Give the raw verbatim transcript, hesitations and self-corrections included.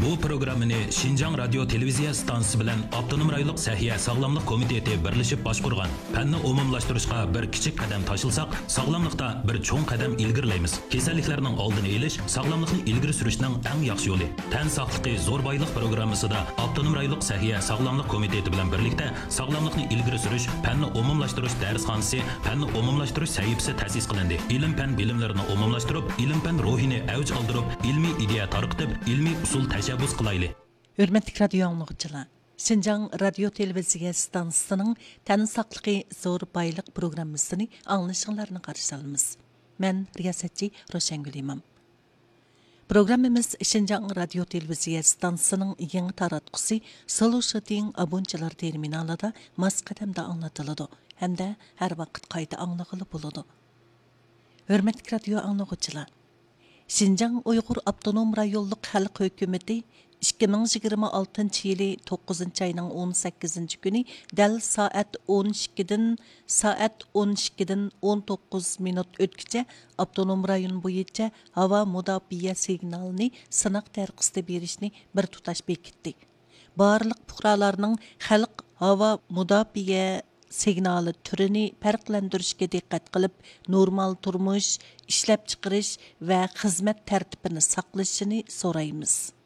Bu programmani Şinjan Radyo Televiziya stansiyasi bilan Avtonom rayonluq Sahiya Sağlamlıq Komiteti birlashib boshqurgan. Fanni umumlashtirishga bir kichik qadam tashilsaq, sog'lomlikda bir cho'ng qadam ilgirlaymiz. Kasalliklarning oldini olish sog'lomlikni ilgari surishning eng yaxshi yo'li. Tan sog'ligi zo'r boylik programmasida Avtonom rayonluq Sahiya Sağlamlıq Komiteti bilan birlikda sog'lomlikni ilgari surish, fanni umumlashtirish darsxonasi, fanni umumlashtirish sahifasi ta'sis qilindi. Ilm fan bilimlarini umumlashtirib, ilm fan ruhini avj oldirib, ilmiy ideya tarqitib, ilmiy usul tashabbus qilayli. Hürmetli radyo anlıqçılar, Şinjan Radyo Televiziya stansiyasının Tən saqlığı zor baylık programmasını anlaşıqlarını qarşı alımız. Ben riyasetçi Roşengül İmam. Programmamız Şinjan Radyo Televiziya stansiyasının yeni taratqusi Soluşadin abunçılar terminalida mas qadamda anlatıldı. Hem de her vaqt qayta anlığılı buludu. Hürmetli radyo anlıqçılar, Şinjan Uyghur Avtonom rayonluq Xalq Hökuməti ikki ming yigirma oltinchi yili to'qqizinchi ayning o'n sakkizinchi kuni dal soat o'n ikkidan soat o'n ikkidan o'n to'qqiz minut o'tkicha avtonom rayon bo'yicha havo mudofaa signalini sinaq tarqisida berishni bir tutash bekitdi. Barliq fuqarolarning xalq havo mudofaa signali turini farqlantirishga diqqat qilib, normal turmush, ishlab chiqarish va xizmat tartibini saqlashini so'raymiz.